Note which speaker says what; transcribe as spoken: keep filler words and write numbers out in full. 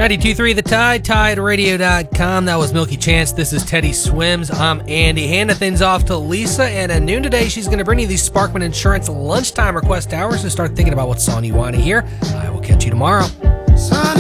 Speaker 1: ninety-two point three The Tide, tide radio dot com. That was Milky Chance. This is Teddy Swims. I'm Andy. Handing things off to Lisa. And at noon today, she's going to bring you these Sparkman Insurance lunchtime request hours to start thinking about what song you want to hear. I will catch you tomorrow.
Speaker 2: Sun